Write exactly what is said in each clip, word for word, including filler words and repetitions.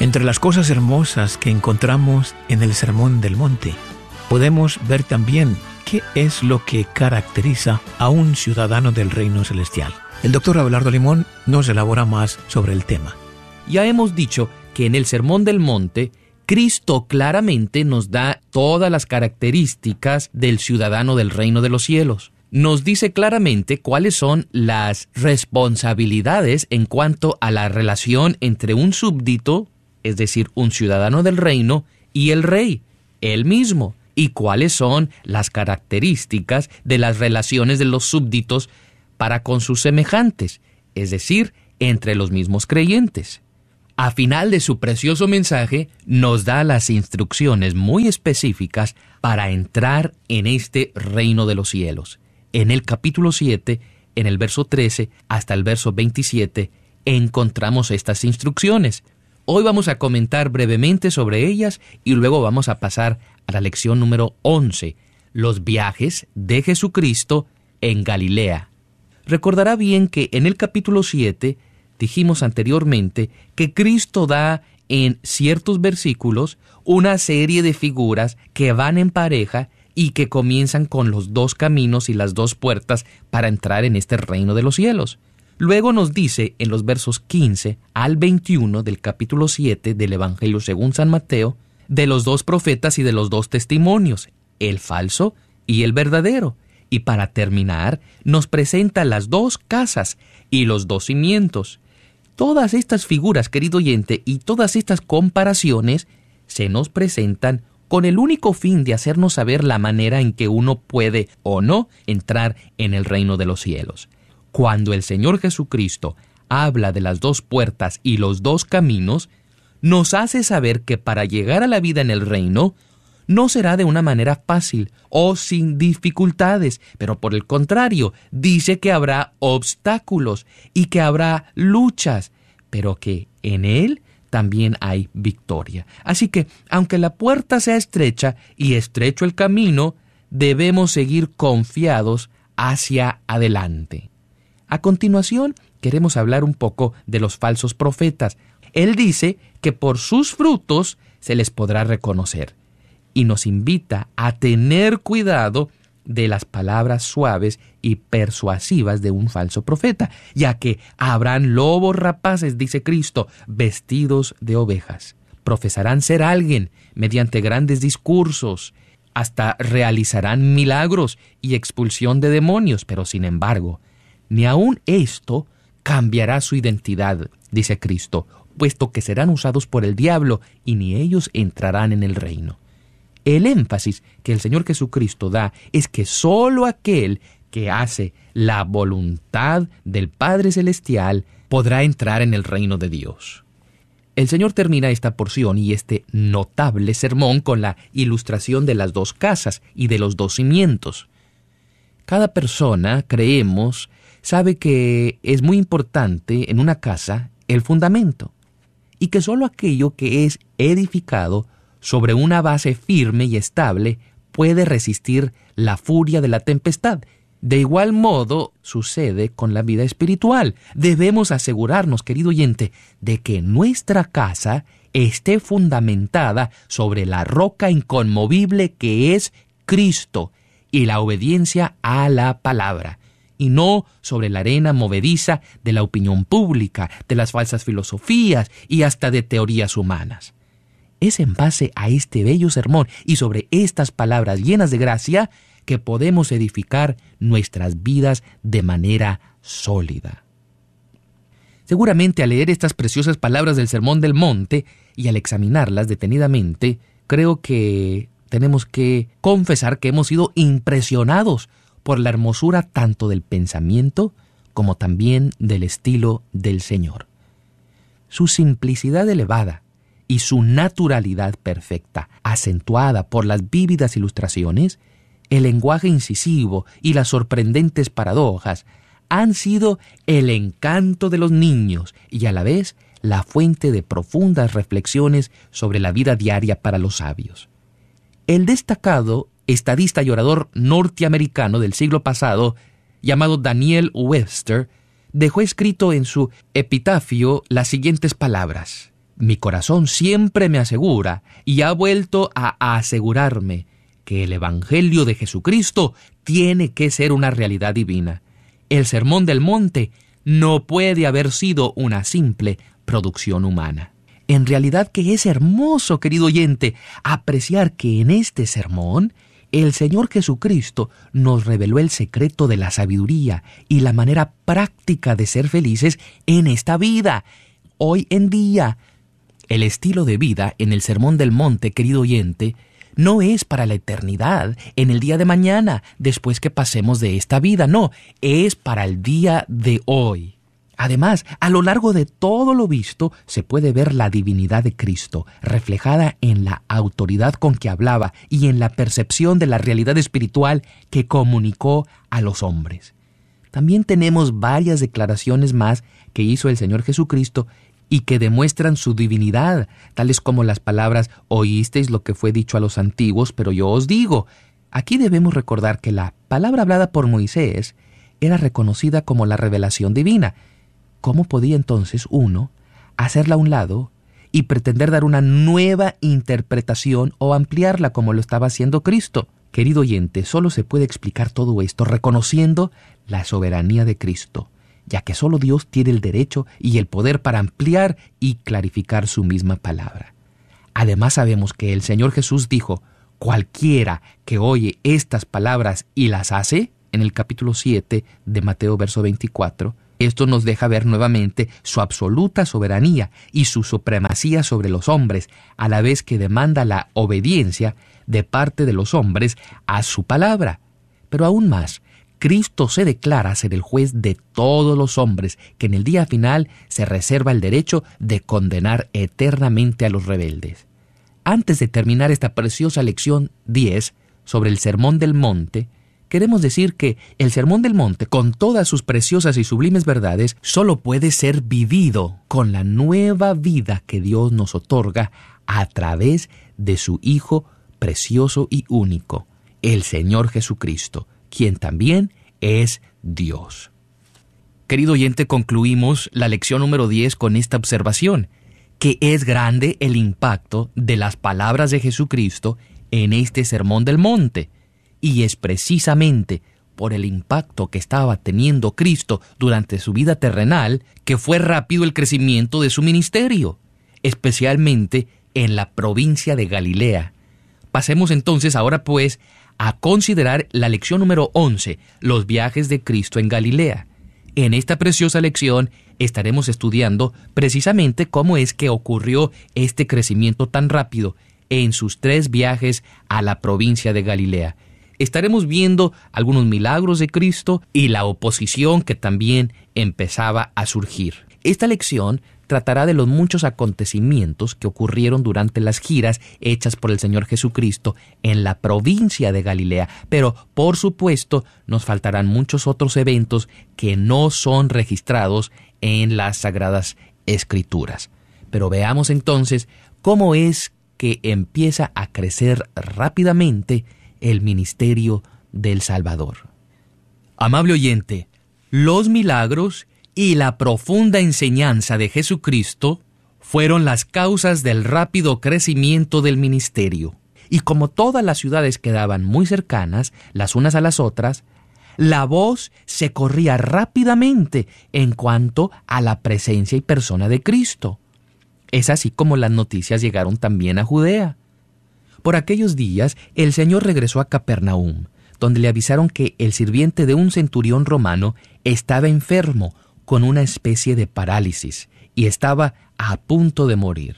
Entre las cosas hermosas que encontramos en el Sermón del Monte, podemos ver también qué es lo que caracteriza a un ciudadano del reino celestial. El doctor Abelardo Limón nos elabora más sobre el tema. Ya hemos dicho que en el Sermón del Monte, Cristo claramente nos da todas las características del ciudadano del reino de los cielos. Nos dice claramente cuáles son las responsabilidades en cuanto a la relación entre un súbdito, es decir, un ciudadano del reino, y el rey, él mismo, y cuáles son las características de las relaciones de los súbditos para con sus semejantes, es decir, entre los mismos creyentes. A final de su precioso mensaje, nos da las instrucciones muy específicas para entrar en este reino de los cielos. En el capítulo siete, en el verso trece hasta el verso veintisiete, encontramos estas instrucciones. Hoy vamos a comentar brevemente sobre ellas y luego vamos a pasar a la lección número once, los viajes de Jesucristo en Galilea. Recordará bien que en el capítulo siete dijimos anteriormente que Cristo da en ciertos versículos una serie de figuras que van en pareja y que comienzan con los dos caminos y las dos puertas para entrar en este reino de los cielos. Luego nos dice en los versos quince al veintiuno del capítulo siete del Evangelio según San Mateo, de los dos profetas y de los dos testimonios, el falso y el verdadero. Y para terminar, nos presenta las dos casas y los dos cimientos. Todas estas figuras, querido oyente, y todas estas comparaciones se nos presentan con el único fin de hacernos saber la manera en que uno puede o no entrar en el reino de los cielos. Cuando el Señor Jesucristo habla de las dos puertas y los dos caminos, nos hace saber que para llegar a la vida en el reino, no será de una manera fácil o sin dificultades, pero por el contrario, dice que habrá obstáculos y que habrá luchas, pero que en Él también hay victoria. Así que, aunque la puerta sea estrecha y estrecho el camino, debemos seguir confiados hacia adelante. A continuación, queremos hablar un poco de los falsos profetas. Él dice que por sus frutos se les podrá reconocer y nos invita a tener cuidado de las palabras suaves y persuasivas de un falso profeta, ya que habrán lobos rapaces, dice Cristo, vestidos de ovejas. Profesarán ser alguien mediante grandes discursos, hasta realizarán milagros y expulsión de demonios, pero sin embargo, ni aun esto cambiará su identidad, dice Cristo, puesto que serán usados por el diablo y ni ellos entrarán en el reino. El énfasis que el Señor Jesucristo da es que solo aquel que hace la voluntad del Padre Celestial podrá entrar en el reino de Dios. El Señor termina esta porción y este notable sermón con la ilustración de las dos casas y de los dos cimientos. Cada persona, creemos, sabe que es muy importante en una casa el fundamento y que solo aquello que es edificado sobre una base firme y estable puede resistir la furia de la tempestad. De igual modo sucede con la vida espiritual. Debemos asegurarnos, querido oyente, de que nuestra casa esté fundamentada sobre la roca inconmovible que es Cristo y la obediencia a la palabra, y no sobre la arena movediza de la opinión pública, de las falsas filosofías y hasta de teorías humanas. Es en base a este bello sermón y sobre estas palabras llenas de gracia que podemos edificar nuestras vidas de manera sólida. Seguramente al leer estas preciosas palabras del Sermón del Monte y al examinarlas detenidamente, creo que tenemos que confesar que hemos sido impresionados por la hermosura tanto del pensamiento como también del estilo del Señor. Su simplicidad elevada y su naturalidad perfecta, acentuada por las vívidas ilustraciones, el lenguaje incisivo y las sorprendentes paradojas, han sido el encanto de los niños y a la vez la fuente de profundas reflexiones sobre la vida diaria para los sabios. El destacado estadista y orador norteamericano del siglo pasado, llamado Daniel Webster, dejó escrito en su epitafio las siguientes palabras: Mi corazón siempre me asegura y ha vuelto a asegurarme que el Evangelio de Jesucristo tiene que ser una realidad divina. El Sermón del Monte no puede haber sido una simple producción humana. En realidad que es hermoso, querido oyente, apreciar que en este sermón el Señor Jesucristo nos reveló el secreto de la sabiduría y la manera práctica de ser felices en esta vida, hoy en día. El estilo de vida en el Sermón del Monte, querido oyente, no es para la eternidad, en el día de mañana, después que pasemos de esta vida, no, es para el día de hoy. Además, a lo largo de todo lo visto, se puede ver la divinidad de Cristo, reflejada en la autoridad con que hablaba y en la percepción de la realidad espiritual que comunicó a los hombres. También tenemos varias declaraciones más que hizo el Señor Jesucristo y que demuestran su divinidad, tales como las palabras «Oísteis lo que fue dicho a los antiguos, pero yo os digo». Aquí debemos recordar que la palabra hablada por Moisés era reconocida como la revelación divina. ¿Cómo podía entonces uno hacerla a un lado y pretender dar una nueva interpretación o ampliarla como lo estaba haciendo Cristo? Querido oyente, solo se puede explicar todo esto reconociendo la soberanía de Cristo, ya que solo Dios tiene el derecho y el poder para ampliar y clarificar su misma palabra. Además sabemos que el Señor Jesús dijo, cualquiera que oye estas palabras y las hace, en el capítulo siete de Mateo, verso veinticuatro, esto nos deja ver nuevamente su absoluta soberanía y su supremacía sobre los hombres, a la vez que demanda la obediencia de parte de los hombres a su palabra. Pero aún más, Cristo se declara ser el juez de todos los hombres, que en el día final se reserva el derecho de condenar eternamente a los rebeldes. Antes de terminar esta preciosa lección diez sobre el Sermón del Monte, queremos decir que el Sermón del Monte, con todas sus preciosas y sublimes verdades, solo puede ser vivido con la nueva vida que Dios nos otorga a través de su Hijo precioso y único, el Señor Jesucristo, quien también es Dios. Querido oyente, concluimos la lección número diez con esta observación, que es grande el impacto de las palabras de Jesucristo en este Sermón del Monte. Y es precisamente por el impacto que estaba teniendo Cristo durante su vida terrenal que fue rápido el crecimiento de su ministerio, especialmente en la provincia de Galilea. Pasemos entonces ahora pues a considerar la lección número once, los viajes de Cristo en Galilea. En esta preciosa lección estaremos estudiando precisamente cómo es que ocurrió este crecimiento tan rápido en sus tres viajes a la provincia de Galilea. Estaremos viendo algunos milagros de Cristo y la oposición que también empezaba a surgir. Esta lección tratará de los muchos acontecimientos que ocurrieron durante las giras hechas por el Señor Jesucristo en la provincia de Galilea, pero por supuesto nos faltarán muchos otros eventos que no son registrados en las Sagradas Escrituras. Pero veamos entonces cómo es que empieza a crecer rápidamente el ministerio del Salvador. Amable oyente, los milagros y la profunda enseñanza de Jesucristo fueron las causas del rápido crecimiento del ministerio. Y como todas las ciudades quedaban muy cercanas las unas a las otras, la voz se corría rápidamente en cuanto a la presencia y persona de Cristo. Es así como las noticias llegaron también a Judea. Por aquellos días, el Señor regresó a Capernaum, donde le avisaron que el sirviente de un centurión romano estaba enfermo con una especie de parálisis y estaba a punto de morir.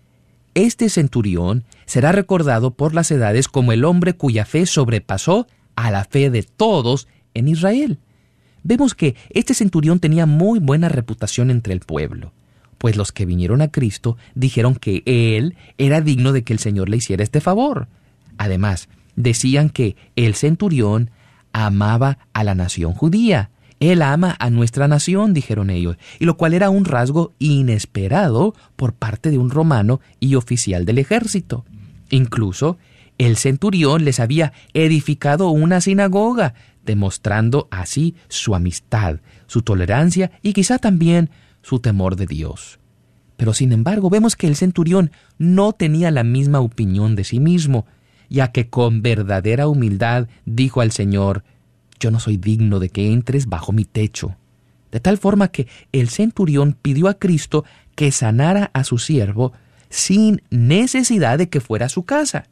Este centurión será recordado por las edades como el hombre cuya fe sobrepasó a la fe de todos en Israel. Vemos que este centurión tenía muy buena reputación entre el pueblo, pues los que vinieron a Cristo dijeron que él era digno de que el Señor le hiciera este favor. Además, decían que el centurión amaba a la nación judía. Él ama a nuestra nación, dijeron ellos, y lo cual era un rasgo inesperado por parte de un romano y oficial del ejército. Incluso, el centurión les había edificado una sinagoga, demostrando así su amistad, su tolerancia y quizá también su temor de Dios. Pero sin embargo, vemos que el centurión no tenía la misma opinión de sí mismo, ya que con verdadera humildad dijo al Señor: yo no soy digno de que entres bajo mi techo. De tal forma que el centurión pidió a Cristo que sanara a su siervo sin necesidad de que fuera a su casa.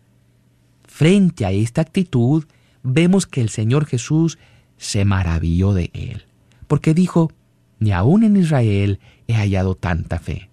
Frente a esta actitud, vemos que el Señor Jesús se maravilló de él, porque dijo: ni aún en Israel he hallado tanta fe.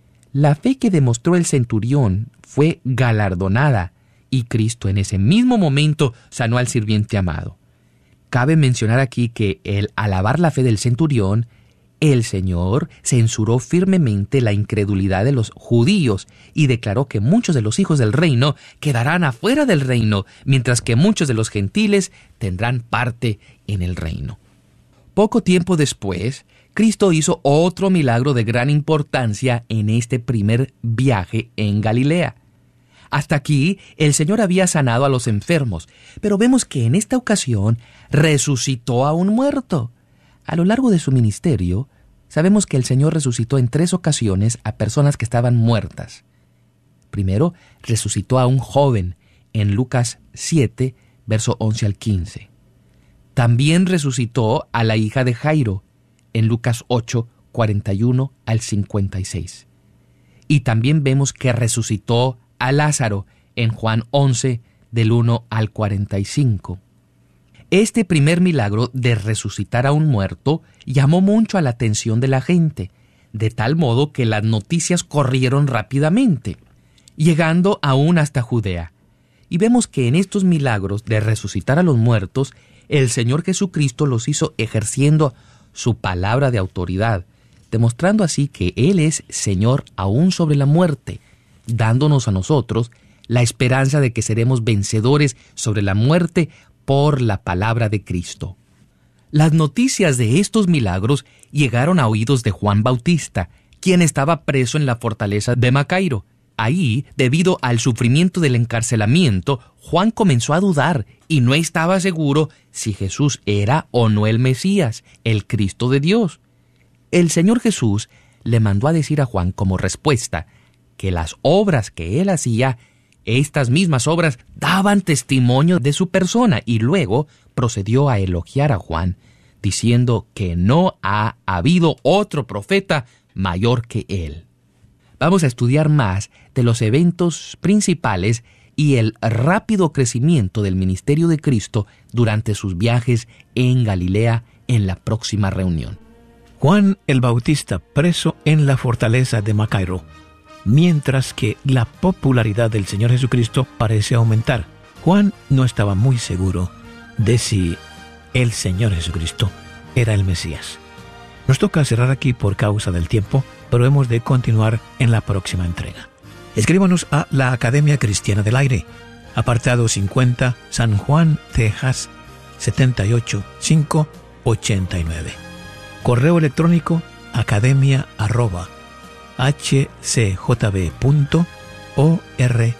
La fe que demostró el centurión fue galardonada, y Cristo en ese mismo momento sanó al sirviente amado. Cabe mencionar aquí que, al alabar la fe del centurión, el Señor censuró firmemente la incredulidad de los judíos y declaró que muchos de los hijos del reino quedarán afuera del reino, mientras que muchos de los gentiles tendrán parte en el reino. Poco tiempo después, Cristo hizo otro milagro de gran importancia en este primer viaje en Galilea. Hasta aquí, el Señor había sanado a los enfermos, pero vemos que en esta ocasión resucitó a un muerto. A lo largo de su ministerio, sabemos que el Señor resucitó en tres ocasiones a personas que estaban muertas. Primero, resucitó a un joven en Lucas siete, verso once al quince. También resucitó a la hija de Jairo en Lucas ocho, cuarenta y uno al cincuenta y seis. Y también vemos que resucitó a Lázaro en Juan once, del uno al cuarenta y cinco. Este primer milagro de resucitar a un muerto llamó mucho a la atención de la gente, de tal modo que las noticias corrieron rápidamente, llegando aún hasta Judea. Y vemos que en estos milagros de resucitar a los muertos, el Señor Jesucristo los hizo ejerciendo su palabra de autoridad, demostrando así que Él es Señor aún sobre la muerte, dándonos a nosotros la esperanza de que seremos vencedores sobre la muerte por la palabra de Cristo. Las noticias de estos milagros llegaron a oídos de Juan Bautista, quien estaba preso en la fortaleza de Macairo. Ahí, debido al sufrimiento del encarcelamiento, Juan comenzó a dudar y no estaba seguro si Jesús era o no el Mesías, el Cristo de Dios. El Señor Jesús le mandó a decir a Juan como respuesta que las obras que él hacía, estas mismas obras daban testimonio de su persona, y luego procedió a elogiar a Juan, diciendo que no ha habido otro profeta mayor que él. Vamos a estudiar más de los eventos principales y el rápido crecimiento del ministerio de Cristo durante sus viajes en Galilea en la próxima reunión. Juan el Bautista preso en la fortaleza de Macairo, mientras que la popularidad del Señor Jesucristo parece aumentar. Juan no estaba muy seguro de si el Señor Jesucristo era el Mesías. Nos toca cerrar aquí por causa del tiempo, pero hemos de continuar en la próxima entrega. Escríbanos a la Academia Cristiana del Aire, apartado cincuenta, San Juan, Texas, setenta y ocho mil quinientos ochenta y nueve. Correo electrónico academia arroba h c j b punto org.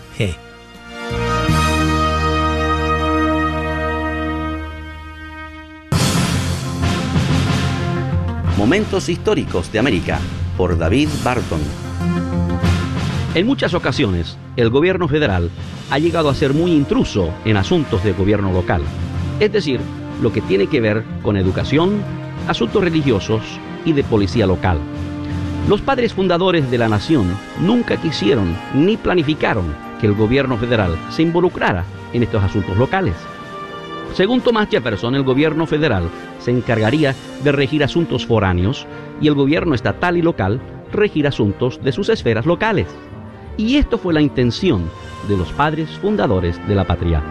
Momentos históricos de América, por David Barton. En muchas ocasiones, el gobierno federal ha llegado a ser muy intruso en asuntos de gobierno local, es decir, lo que tiene que ver con educación, asuntos religiosos y de policía local. Los padres fundadores de la nación nunca quisieron ni planificaron que el gobierno federal se involucrara en estos asuntos locales. Según Thomas Jefferson, el gobierno federal se encargaría de regir asuntos foráneos y el gobierno estatal y local regir asuntos de sus esferas locales. Y esto fue la intención de los padres fundadores de la patria.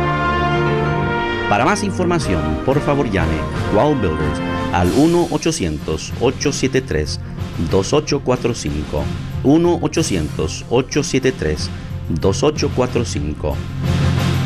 Para más información, por favor llame Wall Builders al uno ochocientos, ocho siete tres, dos ocho cuatro cinco, uno ochocientos, ocho siete tres, dos ocho cuatro cinco.